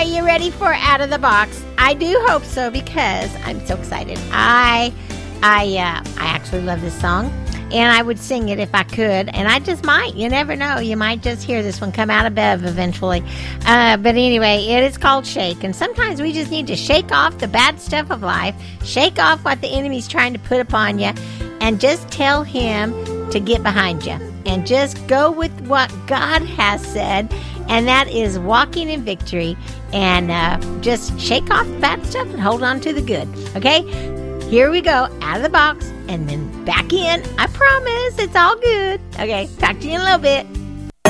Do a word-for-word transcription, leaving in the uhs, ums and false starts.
are you ready for Out of the Box? I do hope so because I'm so excited. I, I, uh, I actually love this song, and I would sing it if I could, and I just might. You never know. You might just hear this one come out of Bev eventually. Uh, but anyway, it is called Shake, and sometimes we just need to shake off the bad stuff of life, shake off what the enemy's trying to put upon you, and just tell him to get behind you, and just go with what God has said, and that is walking in victory, and uh, just shake off the bad stuff and hold on to the good. Okay? Here we go, out of the box, and then back in. I promise, it's all good. Okay, talk to you in a little bit.